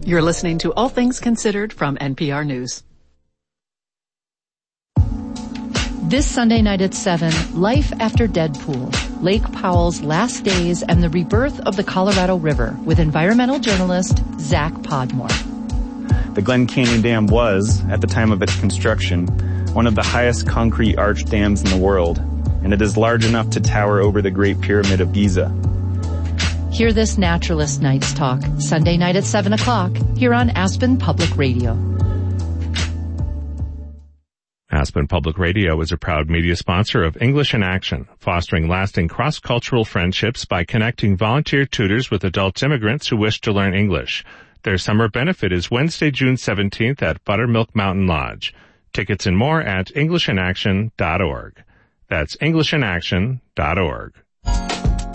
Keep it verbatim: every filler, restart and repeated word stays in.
You're listening to All Things Considered from N P R News. This Sunday night at seven, Life After Deadpool, Lake Powell's Last Days and the Rebirth of the Colorado River with environmental journalist Zach Podmore. The Glen Canyon Dam was, at the time of its construction, one of the highest concrete arch dams in the world, and it is large enough to tower over the Great Pyramid of Giza. Hear this Naturalist Nights Talk, Sunday night at seven o'clock, here on Aspen Public Radio. Aspen Public Radio is a proud media sponsor of English in Action, fostering lasting cross-cultural friendships by connecting volunteer tutors with adult immigrants who wish to learn English. Their summer benefit is Wednesday, June seventeenth at Buttermilk Mountain Lodge. Tickets and more at english in action dot org. That's english in action dot org.